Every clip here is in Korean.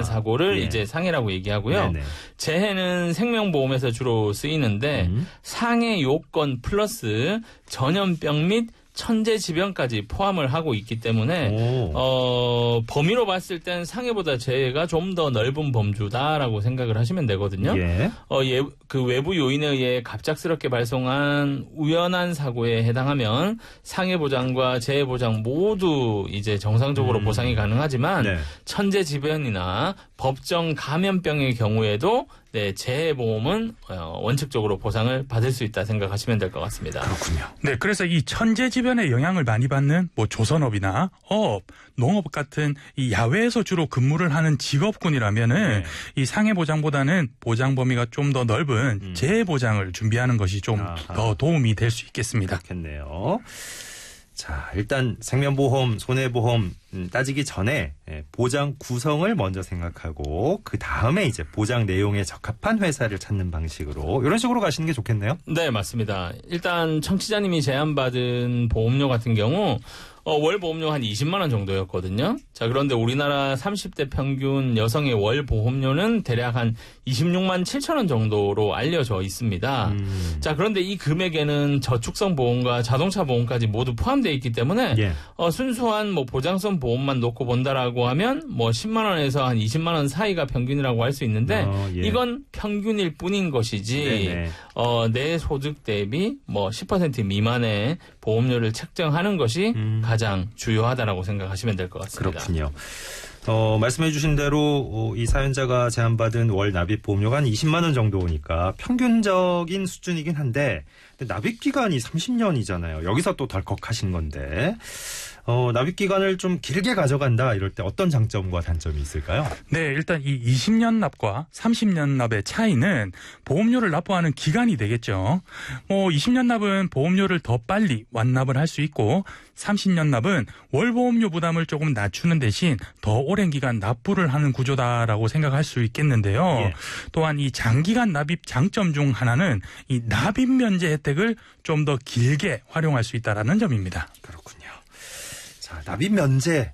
위한 사고를 예. 이제 상해라고 얘기하고요. 네네. 재해는 생명보험에서 주로 쓰이는데 상해 요건 플러스 전염병 및 천재지변까지 포함을 하고 있기 때문에 범위로 봤을 땐 상해보다 재해가 좀 더 넓은 범주다라고 생각을 하시면 되거든요. 예. 그 외부 요인에 의해 갑작스럽게 발생한 우연한 사고에 해당하면 상해보장과 재해보장 모두 이제 정상적으로 보상이 가능하지만 네. 천재지변이나 법정 감염병의 경우에도 네, 재해보험은 원칙적으로 보상을 받을 수 있다 생각하시면 될 것 같습니다. 그렇군요. 네, 그래서 이 천재지변의 영향을 많이 받는 뭐 조선업이나 어업, 농업 같은 이 야외에서 주로 근무를 하는 직업군이라면은 네. 이 상해보장보다는 보장 범위가 좀 더 넓은 재해보장을 준비하는 것이 좀 더 도움이 될 수 있겠습니다. 그렇겠네요. 자, 일단 생명보험, 손해보험 따지기 전에 보장 구성을 먼저 생각하고 그 다음에 이제 보장 내용에 적합한 회사를 찾는 방식으로 이런 식으로 가시는 게 좋겠네요. 네, 맞습니다. 일단 청취자님이 제안받은 보험료 같은 경우 월 보험료 한 20만 원 정도였거든요. 자, 그런데 우리나라 30대 평균 여성의 월 보험료는 대략 한 26만 7천 원 정도로 알려져 있습니다. 자, 그런데 이 금액에는 저축성 보험과 자동차 보험까지 모두 포함되어 있기 때문에 예. 순수한 뭐 보장성 보험만 놓고 본다라고 하면 뭐 10만 원에서 한 20만 원 사이가 평균이라고 할 수 있는데 예. 이건 평균일 뿐인 것이지 네네. 내 소득 대비 뭐 10% 미만의 보험료를 책정하는 것이 가장 주요하다라고 생각하시면 될 것 같습니다. 그렇군요. 말씀해 주신 대로 이 사연자가 제안받은 월 납입 보험료가 한 20만 원 정도니까 평균적인 수준이긴 한데 근데 납입 기간이 30년이잖아요. 여기서 또 덜컥하신 건데 납입 기간을 좀 길게 가져간다 이럴 때 어떤 장점과 단점이 있을까요? 네, 일단 이 20년 납과 30년 납의 차이는 보험료를 납부하는 기간이 되겠죠. 20년 납은 보험료를 더 빨리 완납을 할 수 있고 30년 납은 월 보험료 부담을 조금 낮추는 대신 더 오랜 기간 납부를 하는 구조다라고 생각할 수 있겠는데요. 예. 또한 이 장기간 납입 장점 중 하나는 이 납입 면제 혜택을 좀 더 길게 활용할 수 있다라는 점입니다. 그렇군요. 자, 납입 면제.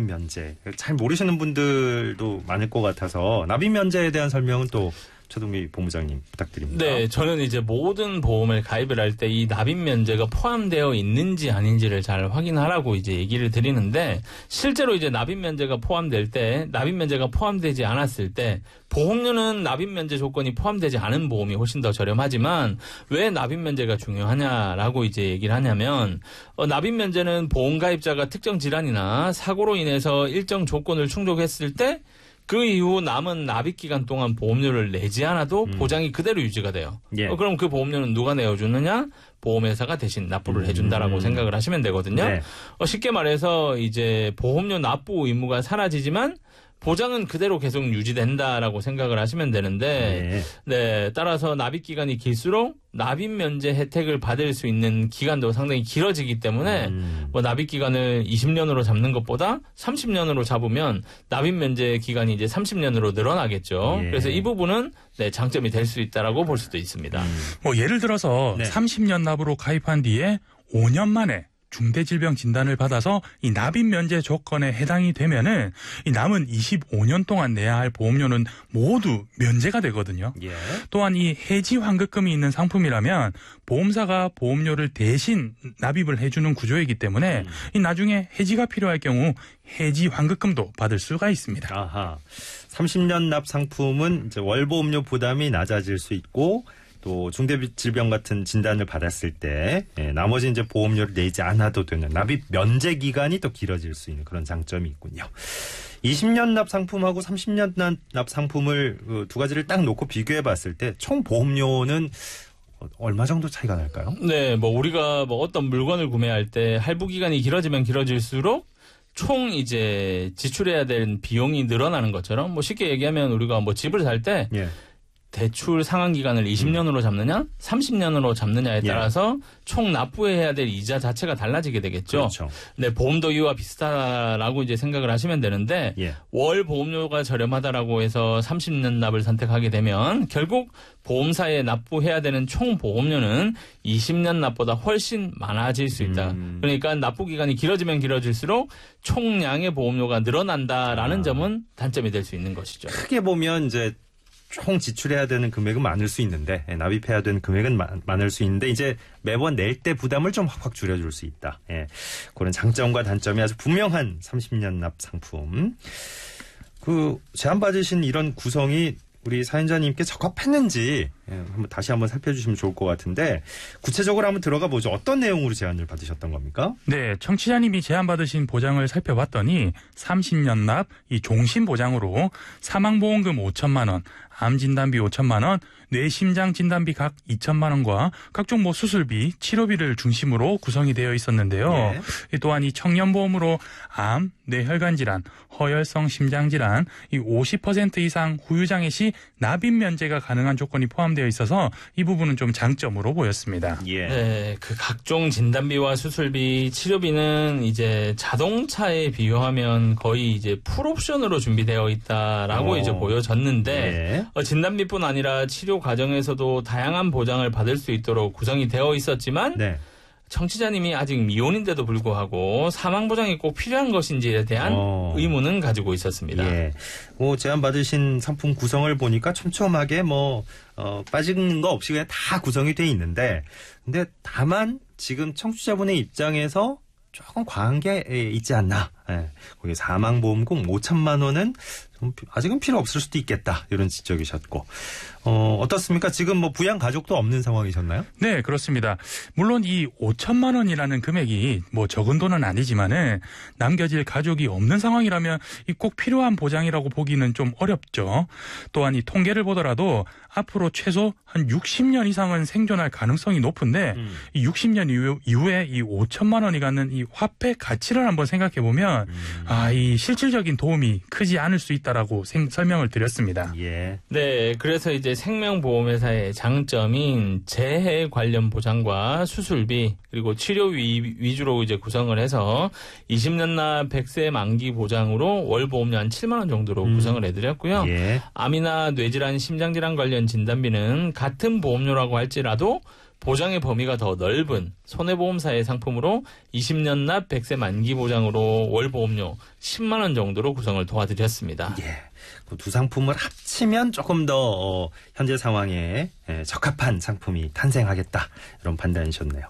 잘 모르시는 분들도 많을 것 같아서 납입 면제에 대한 설명은 또 최동미 본부장님 부탁드립니다. 네, 저는 이제 모든 보험을 가입을 할 때 이 납입 면제가 포함되어 있는지 아닌지를 잘 확인하라고 이제 얘기를 드리는데 실제로 이제 납입 면제가 포함될 때, 납입 면제가 포함되지 않았을 때 보험료는 납입 면제 조건이 포함되지 않은 보험이 훨씬 더 저렴하지만 왜 납입 면제가 중요하냐라고 이제 얘기를 하냐면 납입 면제는 보험 가입자가 특정 질환이나 사고로 인해서 일정 조건을 충족했을 때 그 이후 남은 납입 기간 동안 보험료를 내지 않아도 보장이 그대로 유지가 돼요. 예. 그럼 그 보험료는 누가 내어주느냐? 보험회사가 대신 납부를 해준다라고 생각을 하시면 되거든요. 네. 쉽게 말해서 이제 보험료 납부 의무가 사라지지만 보장은 그대로 계속 유지된다라고 생각을 하시면 되는데, 네, 따라서 납입 기간이 길수록 납입 면제 혜택을 받을 수 있는 기간도 상당히 길어지기 때문에 뭐 납입 기간을 20년으로 잡는 것보다 30년으로 잡으면 납입 면제 기간이 이제 30년으로 늘어나겠죠. 예. 그래서 이 부분은 네, 장점이 될 수 있다라고 볼 수도 있습니다. 예를 들어서 네. 30년 납으로 가입한 뒤에 5년 만에 중대질병 진단을 받아서 이 납입 면제 조건에 해당이 되면은 이 남은 25년 동안 내야 할 보험료는 모두 면제가 되거든요. 예. 또한 이 해지 환급금이 있는 상품이라면 보험사가 보험료를 대신 납입을 해주는 구조이기 때문에 이 나중에 해지가 필요할 경우 해지 환급금도 받을 수가 있습니다. 아하. 30년 납 상품은 이제 월 보험료 부담이 낮아질 수 있고 또 중대질병 같은 진단을 받았을 때 나머지 이제 보험료를 내지 않아도 되는 납입 면제 기간이 또 길어질 수 있는 그런 장점이 있군요. 20년 납 상품하고 30년 납 상품을 두 가지를 딱 놓고 비교해 봤을 때 총 보험료는 얼마 정도 차이가 날까요? 네, 우리가 어떤 물건을 구매할 때 할부 기간이 길어지면 길어질수록 총 이제 지출해야 되는 비용이 늘어나는 것처럼 쉽게 얘기하면 우리가 집을 살 때 예. 대출 상환 기간을 20년으로 잡느냐, 30년으로 잡느냐에 따라서 총 납부해야 될 이자 자체가 달라지게 되겠죠. 그렇죠. 네, 보험도 이와 비슷하다라고 이제 생각을 하시면 되는데 월 보험료가 저렴하다라고 해서 30년 납을 선택하게 되면 결국 보험사에 납부해야 되는 총 보험료는 20년 납보다 훨씬 많아질 수 있다. 그러니까 납부 기간이 길어지면 길어질수록 총량의 보험료가 늘어난다라는 점은 단점이 될 수 있는 것이죠. 크게 보면 이제 총 지출해야 되는 금액은 많을 수 있는데 납입해야 되는 금액은 많을 수 있는데 이제 매번 낼 때 부담을 좀 확확 줄여줄 수 있다. 그런 장점과 단점이 아주 분명한 30년 납 상품. 그 제안받으신 이런 구성이 우리 사연자님께 적합했는지 다시 한번 살펴주시면 좋을 것 같은데 구체적으로 한번 들어가 보죠. 어떤 내용으로 제안을 받으셨던 겁니까? 네, 청취자님이 제안받으신 보장을 살펴봤더니 30년 납 이 종신 보장으로 사망보험금 5천만 원, 암진단비 5천만 원, 뇌심장 진단비 각 2천만 원과 각종 뭐 수술비, 치료비를 중심으로 구성이 되어 있었는데요. 또한 이 청년보험으로 암, 뇌혈관 질환, 허혈성 심장 질환, 이 50% 이상 후유장애 시 납입 면제가 가능한 조건이 포함되어 있어서 이 부분은 좀 장점으로 보였습니다. 네, 그 각종 진단비와 수술비, 치료비는 이제 자동차에 비유하면 거의 이제 풀옵션으로 준비되어 있다라고 이제 보여졌는데 진단비뿐 아니라 치료 과정에서도 다양한 보장을 받을 수 있도록 구성이 되어 있었지만 청취자님이 아직 미혼인데도 불구하고 사망보장이 꼭 필요한 것인지에 대한 의문은 가지고 있었습니다. 제안받으신 상품 구성을 보니까 촘촘하게 빠진 거 없이 그냥 다 구성이 돼 있는데 근데 다만 지금 청취자분의 입장에서 조금 과한 게 있지 않나. 거기 사망보험금 5천만 원은 좀 아직은 필요 없을 수도 있겠다. 이런 지적이셨고. 어떻습니까? 지금 부양 가족도 없는 상황이셨나요? 네, 그렇습니다. 물론 이 5천만 원이라는 금액이 적은 돈은 아니지만은 남겨질 가족이 없는 상황이라면 이 꼭 필요한 보장이라고 보기는 좀 어렵죠. 또한 이 통계를 보더라도 앞으로 최소 한 60년 이상은 생존할 가능성이 높은데 이 60년 이후에 이 5천만 원이 갖는 이 화폐 가치를 한번 생각해 보면 이 실질적인 도움이 크지 않을 수 있다라고 설명을 드렸습니다. 네, 그래서 이제 생명보험회사의 장점인 재해 관련 보장과 수술비 그리고 치료 위주로 이제 구성을 해서 20년 납 100세 만기 보장으로 월 보험료 한 7만 원 정도로 구성을 해드렸고요. 암이나 뇌질환, 심장질환 관련 진단비는 같은 보험료라고 할지라도 보장의 범위가 더 넓은 손해보험사의 상품으로 20년 납 100세 만기 보장으로 월 보험료 10만 원 정도로 구성을 도와드렸습니다. 그 두 상품을 합치면 조금 더 현재 상황에 적합한 상품이 탄생하겠다. 이런 판단이셨네요.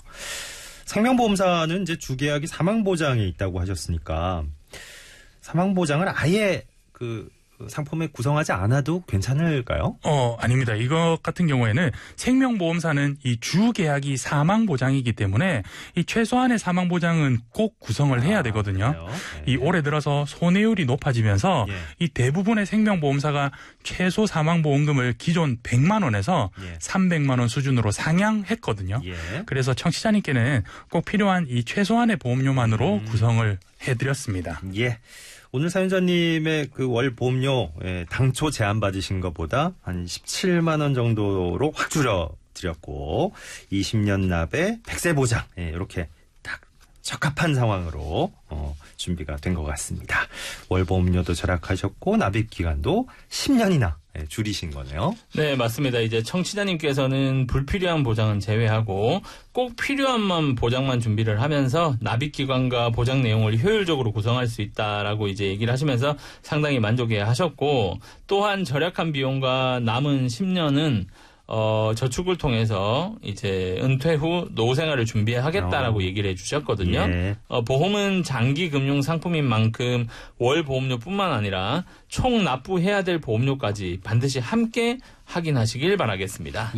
생명보험사는 이제 주계약이 사망보장에 있다고 하셨으니까 사망보장을 아예 상품에 구성하지 않아도 괜찮을까요? 아닙니다. 이것 같은 경우에는 생명보험사는 이 주계약이 사망보장이기 때문에 이 최소한의 사망보장은 꼭 구성을 해야 되거든요. 이 올해 들어서 손해율이 높아지면서 이 대부분의 생명보험사가 최소 사망보험금을 기존 100만 원에서 300만 원 수준으로 상향했거든요. 그래서 청취자님께는 꼭 필요한 이 최소한의 보험료만으로 구성을 해드렸습니다. 오늘 사연자님의 그 월 보험료 당초 제안받으신 것보다 한 17만 원 정도로 확 줄여드렸고 20년 납에 100세 보장 이렇게 딱 적합한 상황으로 준비가 된 것 같습니다. 월 보험료도 절약하셨고 납입 기간도 10년이나 줄이신 거네요. 네, 맞습니다. 이제 청취자님께서는 불필요한 보장은 제외하고 꼭 필요한 보장만 준비를 하면서 납입 기간과 보장 내용을 효율적으로 구성할 수 있다라고 이제 얘기를 하시면서 상당히 만족해 하셨고 또한 절약한 비용과 남은 10년은 저축을 통해서 이제 은퇴 후 노후 생활을 준비하겠다라고 얘기를 해주셨거든요. 보험은 장기 금융 상품인 만큼 월 보험료뿐만 아니라 총 납부해야 될 보험료까지 반드시 함께 확인하시길 바라겠습니다.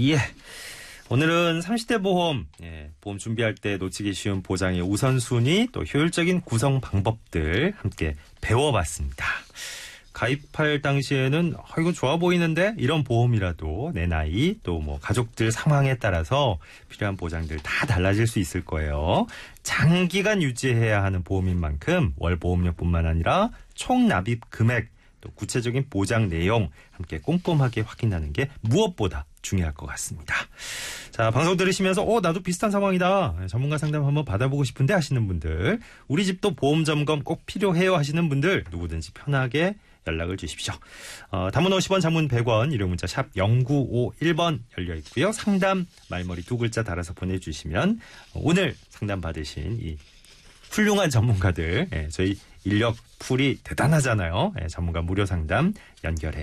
오늘은 30대 보험, 보험 준비할 때 놓치기 쉬운 보장의 우선순위 또 효율적인 구성 방법들 함께 배워봤습니다. 가입할 당시에는 이거 좋아 보이는데 이런 보험이라도 내 나이 또 가족들 상황에 따라서 필요한 보장들 다 달라질 수 있을 거예요. 장기간 유지해야 하는 보험인 만큼 월 보험료뿐만 아니라 총 납입 금액 또 구체적인 보장 내용 함께 꼼꼼하게 확인하는 게 무엇보다 중요할 것 같습니다. 자, 방송 들으시면서 나도 비슷한 상황이다. 전문가 상담 한번 받아보고 싶은데 하시는 분들, 우리 집도 보험 점검 꼭 필요해요 하시는 분들 누구든지 편하게 연락을 주십시오. 단문 50원, 장문 100원, 유료 문자 샵 0951번 열려 있고요. 상담 말머리 2글자 달아서 보내주시면 오늘 상담 받으신 이 훌륭한 전문가들, 저희 인력 풀이 대단하잖아요. 전문가 무료 상담 연결해